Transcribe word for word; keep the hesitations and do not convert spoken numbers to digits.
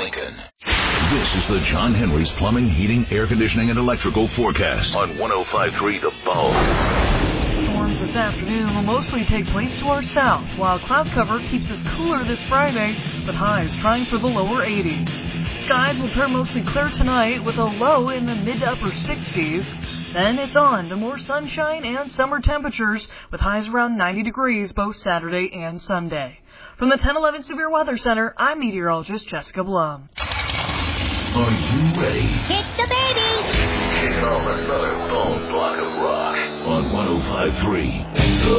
Lincoln. This is the John Henry's Plumbing, Heating, Air Conditioning, and Electrical Forecast on one oh five point three The Bone. Storms this afternoon will mostly take place to our south, while cloud cover keeps us cooler this Friday, with highs trying for the lower eighties. Skies will turn mostly clear tonight with a low in the mid to upper sixties. Then it's on to more sunshine and summer temperatures with highs around ninety degrees both Saturday and Sunday. From the ten eleven Severe Weather Center, I'm meteorologist Jessica Blum. Are you ready? Hit the baby! Kick off another bone block of rock on one oh five point three The